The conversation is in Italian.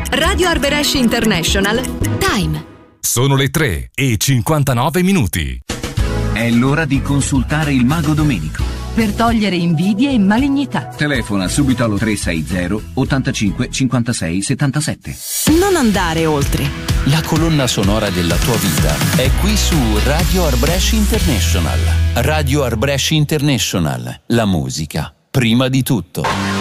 Radio Arbresh International. Time. Sono le 3:59. È l'ora di consultare il mago Domenico. Per togliere invidie e malignità. Telefona subito allo 360 85 56 77. Non andare oltre. La colonna sonora della tua vita è qui su Radio Arbresh International. Radio Arbresh International. La musica, prima di tutto.